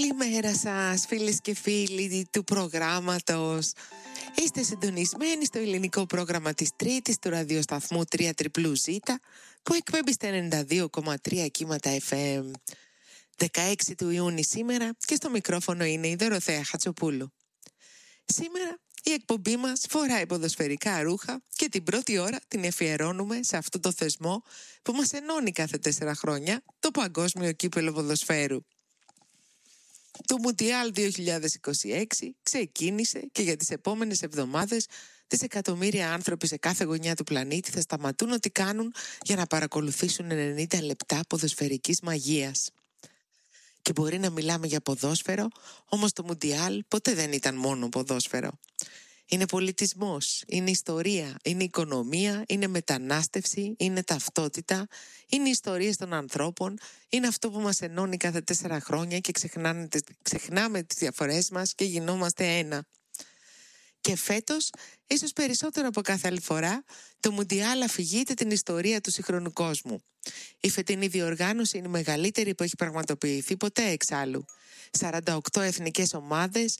Καλημέρα σας φίλες και φίλοι του προγράμματος. Είστε συντονισμένοι στο ελληνικό πρόγραμμα της Τρίτης του ραδιοσταθμού 3ZZZ που εκπέμπει στα 92,3 κύματα FM. 16 του Ιούνιου σήμερα και στο μικρόφωνο είναι η Δωροθέα Χατσοπούλου. Σήμερα η εκπομπή μας φοράει ποδοσφαιρικά ρούχα και την πρώτη ώρα την αφιερώνουμε σε αυτό το θεσμό που μας ενώνει κάθε 4 χρόνια, το Παγκόσμιο Κύπελλο Ποδοσφαίρου. Το Μουντιάλ 2026 ξεκίνησε και για τις επόμενες εβδομάδες δισεκατομμύρια άνθρωποι σε κάθε γωνιά του πλανήτη θα σταματούν ό,τι κάνουν για να παρακολουθήσουν 90 λεπτά ποδοσφαιρικής μαγείας. Και μπορεί να μιλάμε για ποδόσφαιρο, όμως το Μουντιάλ ποτέ δεν ήταν μόνο ποδόσφαιρο. Είναι πολιτισμός, είναι ιστορία, είναι οικονομία, είναι μετανάστευση, είναι ταυτότητα, είναι ιστορίες των ανθρώπων, είναι αυτό που μας ενώνει κάθε 4 χρόνια και ξεχνάμε τις διαφορές μας και γινόμαστε ένα. Και φέτος, ίσως περισσότερο από κάθε άλλη φορά, το Μουντιάλ αφηγείται την ιστορία του σύγχρονου κόσμου. Η φετινή διοργάνωση είναι η μεγαλύτερη που έχει πραγματοποιηθεί ποτέ εξάλλου. 48 εθνικές ομάδες,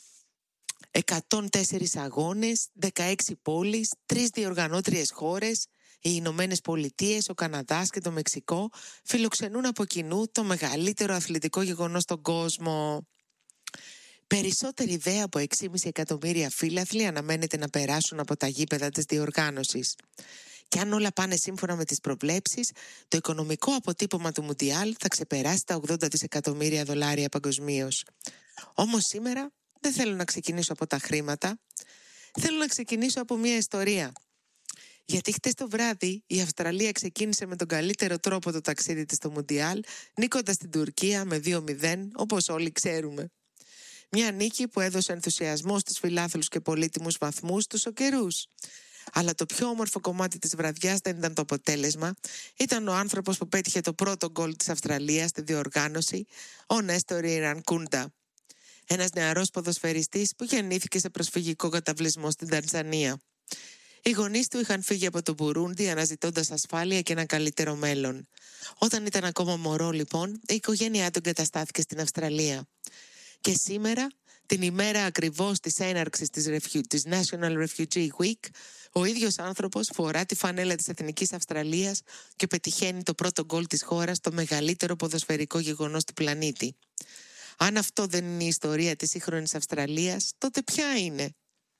104 αγώνες, 16 πόλεις, 3 διοργανώτριες χώρες, οι Ηνωμένες Πολιτείες, ο Καναδάς και το Μεξικό φιλοξενούν από κοινού το μεγαλύτερο αθλητικό γεγονός στον κόσμο. Περισσότεροι δε από 6,5 εκατομμύρια φίλαθλοι αναμένεται να περάσουν από τα γήπεδα της διοργάνωσης. Και αν όλα πάνε σύμφωνα με τις προβλέψεις, το οικονομικό αποτύπωμα του Μουντιάλ θα ξεπεράσει τα 80 δισεκατομμύρια δολάρια παγκοσμίως. Όμως σήμερα δεν θέλω να ξεκινήσω από τα χρήματα, θέλω να ξεκινήσω από μια ιστορία. Γιατί χτες το βράδυ η Αυστραλία ξεκίνησε με τον καλύτερο τρόπο το ταξίδι της στο Μουντιάλ, νίκοντας την Τουρκία με 2-0, όπως όλοι ξέρουμε. Μια νίκη που έδωσε ενθουσιασμό στους φιλάθλους και πολύτιμους βαθμούς τους καιρούς. Αλλά το πιο όμορφο κομμάτι της βραδιάς δεν ήταν το αποτέλεσμα, ήταν ο άνθρωπος που πέτυχε το πρώτο γκολ της Αυστραλίας στη διοργάνωση, ο Νέστορ Ιρανκούντα. Ένας νεαρός ποδοσφαιριστής που γεννήθηκε σε προσφυγικό καταβλισμό στην Τανζανία. Οι γονείς του είχαν φύγει από το Μπουρούντι αναζητώντας ασφάλεια και ένα καλύτερο μέλλον. Όταν ήταν ακόμα μωρό λοιπόν, η οικογένειά του εγκαταστάθηκε στην Αυστραλία. Και σήμερα, την ημέρα ακριβώς της έναρξης της National Refugee Week, ο ίδιος άνθρωπος φορά τη φανέλα της Εθνικής Αυστραλίας και πετυχαίνει το πρώτο γκολ της χώρας στο μεγαλύτερο ποδοσφαιρικό γεγονός του πλανήτη. Αν αυτό δεν είναι η ιστορία της σύγχρονης Αυστραλίας, τότε ποια είναι?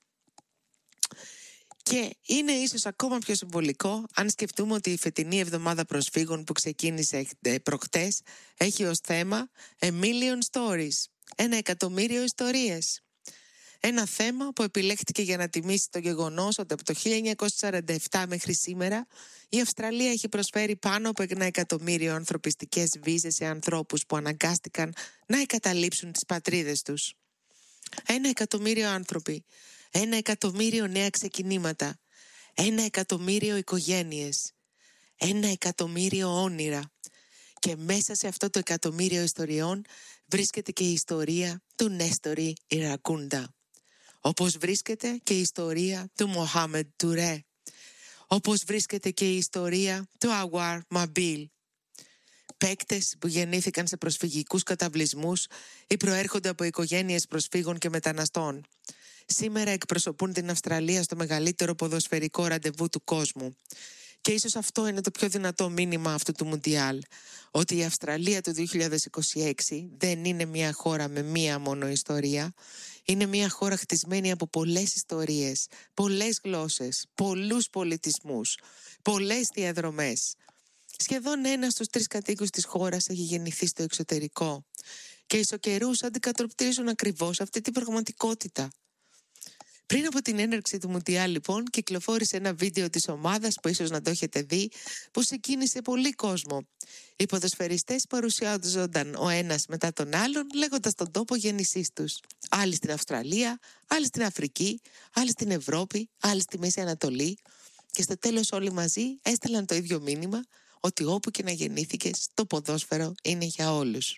Και είναι ίσως ακόμα πιο συμβολικό αν σκεφτούμε ότι η φετινή εβδομάδα προσφύγων που ξεκίνησε προχτές έχει ως θέμα A Million Stories, 1.000.000 ιστορίες. Ένα θέμα που επιλέχθηκε για να τιμήσει το γεγονός ότι από το 1947 μέχρι σήμερα η Αυστραλία έχει προσφέρει πάνω από 1.000.000 ανθρωπιστικές βίζες σε ανθρώπους που αναγκάστηκαν να εγκαταλείψουν τις πατρίδες τους. 1.000.000 άνθρωποι, 1.000.000 νέα ξεκινήματα, 1.000.000 οικογένειες, 1.000.000 όνειρα. Και μέσα σε αυτό το 1.000.000 ιστοριών βρίσκεται και η ιστορία του Νέστορη Ιρανκούντα. Όπως βρίσκεται και η ιστορία του Μοχάμεντ Τουρέ. Όπως βρίσκεται και η ιστορία του Αγουάρ Μαμπίλ. Παίκτες που γεννήθηκαν σε προσφυγικούς καταβλισμούς ή προέρχονται από οικογένειες προσφύγων και μεταναστών. Σήμερα εκπροσωπούν την Αυστραλία στο μεγαλύτερο ποδοσφαιρικό ραντεβού του κόσμου. Και ίσως αυτό είναι το πιο δυνατό μήνυμα αυτού του Μουντιάλ. Ότι η Αυστραλία του 2026 δεν είναι μια χώρα με μία μόνο ιστορία. Είναι μια χώρα χτισμένη από πολλές ιστορίες, πολλές γλώσσες, πολλούς πολιτισμούς, πολλές διαδρομές. Σχεδόν 1 στους 3 κατοίκους της χώρας έχει γεννηθεί στο εξωτερικό. Και οι ισοκαιρούς αντικατοπτρίζουν ακριβώς αυτή την πραγματικότητα. Πριν από την έναρξη του Μουντιάλ λοιπόν κυκλοφόρησε ένα βίντεο της ομάδας που ίσως να το έχετε δει, που συγκίνησε πολύ κόσμο. Οι ποδοσφαιριστές παρουσιάζονταν ο ένας μετά τον άλλον λέγοντας τον τόπο γέννησής τους. Άλλοι στην Αυστραλία, άλλοι στην Αφρική, άλλοι στην Ευρώπη, άλλοι στη Μέση Ανατολή. Και στο τέλος όλοι μαζί έστειλαν το ίδιο μήνυμα, ότι όπου και να γεννήθηκες το ποδόσφαιρο είναι για όλους.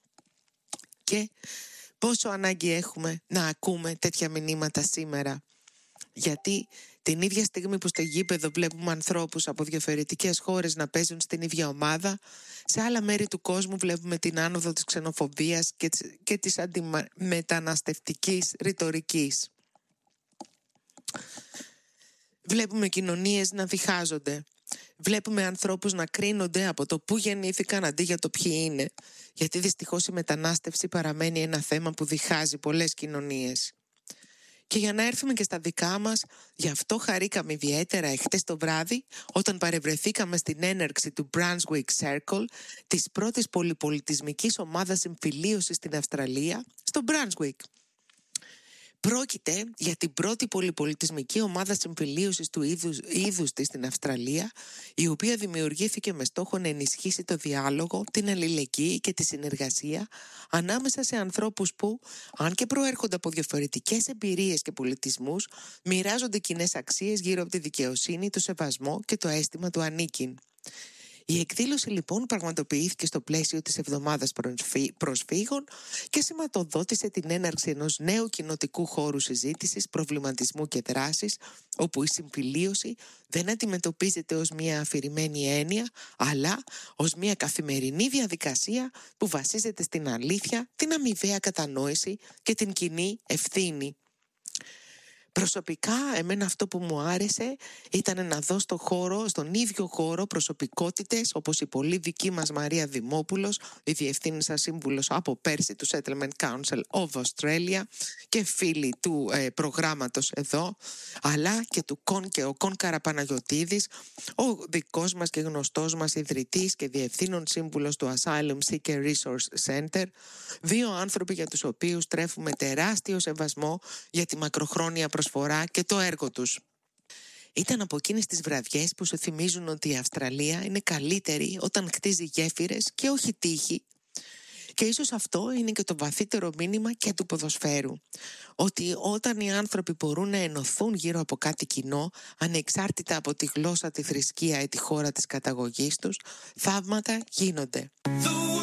Και πόσο ανάγκη έχουμε να ακούμε τέτοια μηνύματα σήμερα. Γιατί Την ίδια στιγμή που στο γήπεδο βλέπουμε ανθρώπους από διαφορετικές χώρες να παίζουν στην ίδια ομάδα, σε άλλα μέρη του κόσμου βλέπουμε την άνοδο της ξενοφοβίας και της αντιμεταναστευτικής ρητορικής. Βλέπουμε κοινωνίες να διχάζονται. Βλέπουμε ανθρώπους να κρίνονται από το πού γεννήθηκαν αντί για το ποιοι είναι. Γιατί δυστυχώς η μετανάστευση παραμένει ένα θέμα που διχάζει πολλές κοινωνίες. Και για να έρθουμε και στα δικά μας, γι' αυτό χαρήκαμε ιδιαίτερα εχθές το βράδυ όταν παρευρεθήκαμε στην έναρξη του Brunswick Circle, της πρώτης πολυπολιτισμικής ομάδας συμφιλίωσης στην Αυστραλία, στο Brunswick. Πρόκειται για την πρώτη πολυπολιτισμική ομάδα συμφιλίωσης του είδους της στην Αυστραλία, η οποία δημιουργήθηκε με στόχο να ενισχύσει το διάλογο, την αλληλεγγύη και τη συνεργασία ανάμεσα σε ανθρώπους που, αν και προέρχονται από διαφορετικές εμπειρίες και πολιτισμούς, μοιράζονται κοινές αξίες γύρω από τη δικαιοσύνη, το σεβασμό και το αίσθημα του ανήκειν. Η εκδήλωση λοιπόν πραγματοποιήθηκε στο πλαίσιο της Εβδομάδας Προσφύγων και σηματοδότησε την έναρξη ενός νέου κοινοτικού χώρου συζήτησης, προβληματισμού και δράσης, όπου η συμφιλίωση δεν αντιμετωπίζεται ως μια αφηρημένη έννοια, αλλά ως μια καθημερινή διαδικασία που βασίζεται στην αλήθεια, την αμοιβαία κατανόηση και την κοινή ευθύνη. Προσωπικά, εμένα αυτό που μου άρεσε ήταν να δω στον ίδιο χώρο προσωπικότητες όπως η πολύ δική μας Μαρία Δημόπουλος, η διευθύνουσα σύμβουλος από πέρσι του Settlement Council of Australia και φίλοι του προγράμματος εδώ, αλλά και του ο Κον Καραπαναγιωτίδης, ο δικός μας και γνωστός μας ιδρυτής και διευθύνων σύμβουλος του Asylum Seeker Resource Center, δύο άνθρωποι για τους οποίους τρέφουμε τεράστιο σεβασμό για τη μακροχρόνια προσφορά και το έργο τους. Ήταν από εκείνες τις βραδιές που σου θυμίζουν ότι η Αυστραλία είναι καλύτερη όταν χτίζει γέφυρες και όχι τείχη. Και ίσως αυτό είναι και το βαθύτερο μήνυμα και του ποδοσφαίρου. Ότι όταν οι άνθρωποι μπορούν να ενωθούν γύρω από κάτι κοινό, ανεξάρτητα από τη γλώσσα, τη θρησκεία ή τη χώρα της καταγωγής τους, θαύματα γίνονται.